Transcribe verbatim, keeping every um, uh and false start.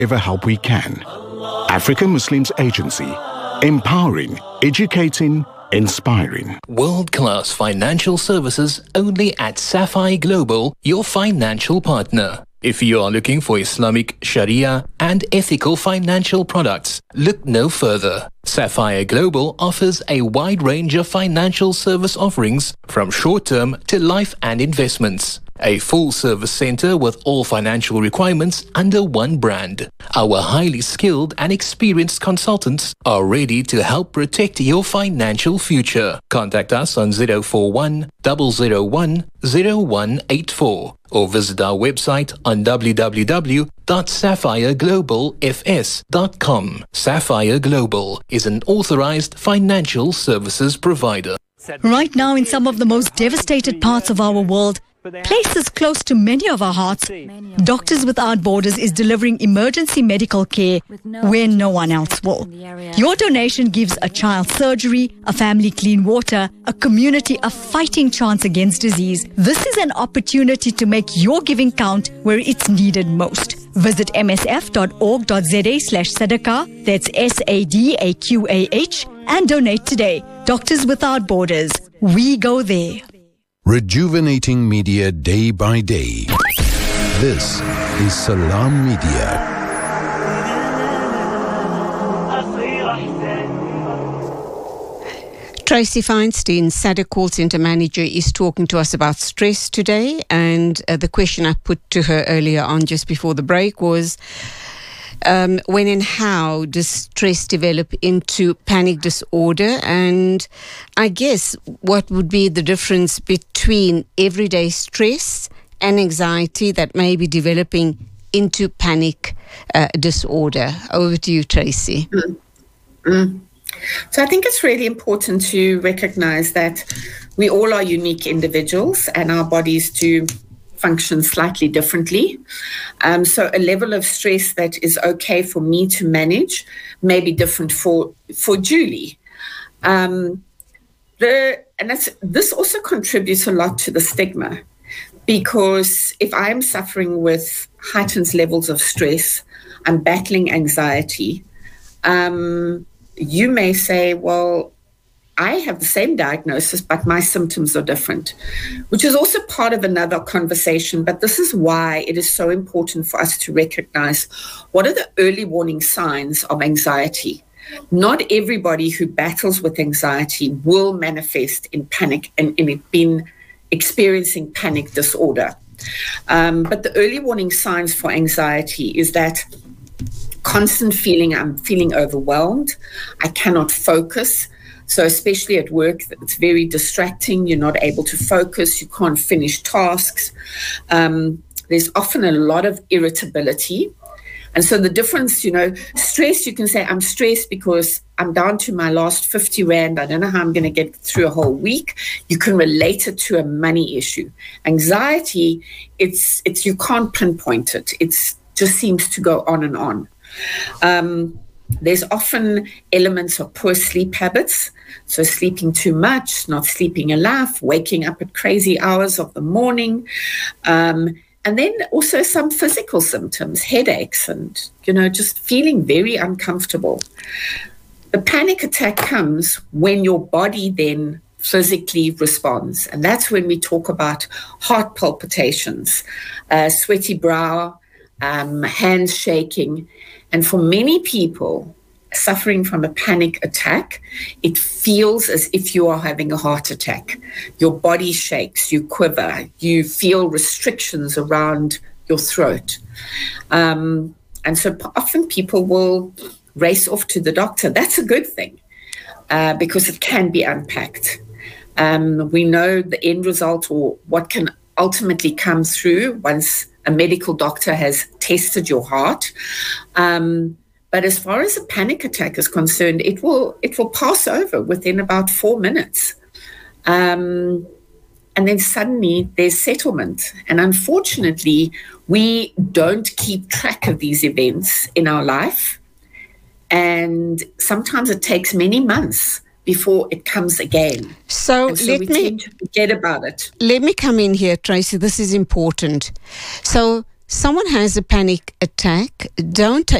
whatever help we can. African Muslims Agency, empowering, educating, inspiring. World-class financial services only at Sapphire Global, your financial partner. If you are looking for Islamic, Sharia and ethical financial products, look no further. Sapphire Global offers a wide range of financial service offerings from short-term to life and investments. A full-service center with all financial requirements under one brand. Our highly skilled and experienced consultants are ready to help protect your financial future. Contact us on zero four one, zero zero one, zero one eight four or visit our website on w w w dot sapphire global f s dot com. Sapphire Global is an authorized financial services provider. Right now, in some of the most devastated parts of our world, places close to many of our hearts, Doctors Without Borders is delivering emergency medical care where no one else will. Your donation gives a child surgery, a family clean water, a community a fighting chance against disease. This is an opportunity to make your giving count where it's needed most. Visit m s f dot org dot z a slash sadaqah, that's S A D A Q A H, and donate today. Doctors Without Borders. We go there. Rejuvenating media day by day. This is Salam Media. Tracy Feinstein, SADC call center manager, is talking to us about stress today. And uh, the question I put to her earlier on just before the break was, Um, when and how does stress develop into panic disorder? And I guess what would be the difference between everyday stress and anxiety that may be developing into panic uh, disorder? Over to you, Tracy. Mm. Mm. So I think it's really important to recognize that we all are unique individuals and our bodies do function slightly differently. Um, so a level of stress that is okay for me to manage may be different for, for Julie. Um, the, and that's, this also contributes a lot to the stigma, because if I'm suffering with heightened levels of stress, I'm battling anxiety, um, you may say, well, I have the same diagnosis, but my symptoms are different, which is also part of another conversation. But this is why it is so important for us to recognize what are the early warning signs of anxiety. Not everybody who battles with anxiety will manifest in panic and in being experiencing panic disorder. Um, but the early warning signs for anxiety is that constant feeling, I'm feeling overwhelmed, I cannot focus. So especially at work, it's very distracting. You're not able to focus. You can't finish tasks. Um, there's often a lot of irritability. And so the difference, you know, stress, you can say, I'm stressed because I'm down to my last fifty rand. I don't know how I'm going to get through a whole week. You can relate it to a money issue. Anxiety, it's, it's you can't pinpoint it. It just seems to go on and on. Um, There's often elements of poor sleep habits, so sleeping too much, not sleeping enough, waking up at crazy hours of the morning, um, and then also some physical symptoms, headaches, and, you know, just feeling very uncomfortable. The panic attack comes when your body then physically responds, and that's when we talk about heart palpitations, uh, sweaty brow, um, hands shaking. And for many people suffering from a panic attack, it feels as if you are having a heart attack. Your body shakes, you quiver, you feel restrictions around your throat. Um, and so often people will race off to the doctor. That's a good thing uh, because it can be unpacked. Um, we know the end result or what can ultimately come through once a medical doctor has tested your heart. Um, but as far as a panic attack is concerned, it will it will pass over within about four minutes. Um, and then suddenly there's settlement. And unfortunately, we don't keep track of these events in our life. And sometimes it takes many months before it comes again. So, so let we me tend to forget about it. Let me come in here, Tracy. This is important. So someone has a panic attack, don't